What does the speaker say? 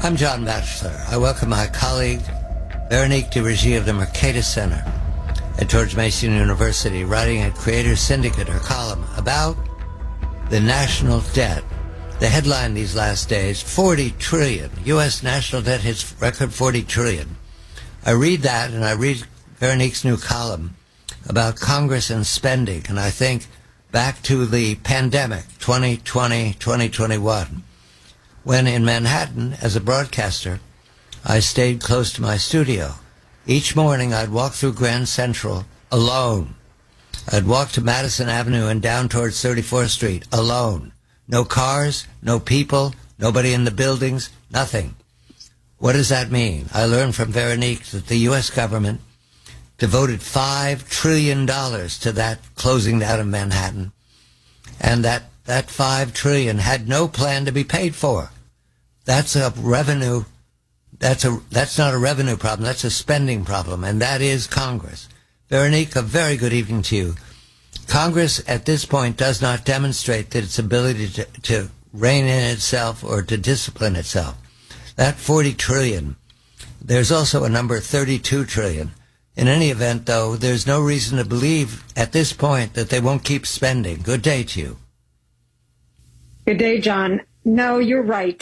I'm John Batchelor. I welcome my colleague, Veronique de Regie of the Mercatus Center at George Mason University, writing at Creators Syndicate, her column about the national debt. The headline these last days, 40 trillion. U.S. national debt hits record 40 trillion. I read that, and I read Veronique's new column about Congress and spending, and I think back to the pandemic, 2020, 2021, when in Manhattan, as a broadcaster, I stayed close to my studio. Each morning I'd walk through Grand Central alone. I'd walk to Madison Avenue and down towards 34th Street alone. No cars, no people, nobody in the buildings, nothing. What does that mean? I learned from Veronique that the U.S. government devoted $5 trillion to that closing down of Manhattan, and that $5 trillion had no plan to be paid for. That's a revenue. That's not a revenue problem. That's a spending problem, and that is Congress. Veronique, a very good evening to you. Congress at this point does not demonstrate that its ability to rein in itself or to discipline itself. That 40 trillion. There's also a number 32 trillion. In any event, though, there's no reason to believe at this point that they won't keep spending. Good day to you. Good day, John. No, you're right.